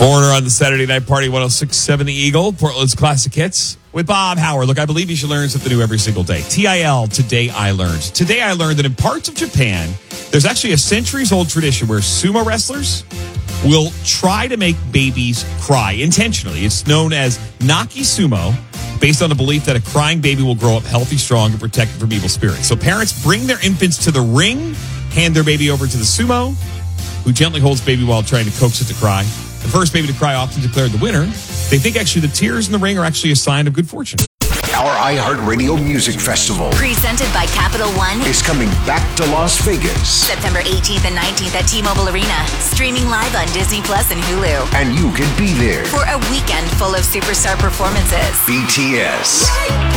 Foreigner on the Saturday Night Party, 106.7 The Eagle, Portland's classic hits with Bob Howard. Look, I believe you should learn something new every single day. TIL, Today I Learned. Today I learned that in parts of Japan, there's actually a centuries-old tradition where sumo wrestlers will try to make babies cry intentionally. It's known as Naki Sumo, based on the belief that a crying baby will grow up healthy, strong, and protected from evil spirits. So parents bring their infants to the ring, hand their baby over to the sumo, who gently holds baby while trying to coax it to cry. The first baby to cry often declared the winner. They think actually the tears in the ring are actually a sign of good fortune. Our iHeartRadio Music Festival, presented by Capital One, is coming back to Las Vegas. September 18th and 19th at T-Mobile Arena. Streaming live on Disney Plus and Hulu. And you can be there For a weekend full of superstar performances. BTS.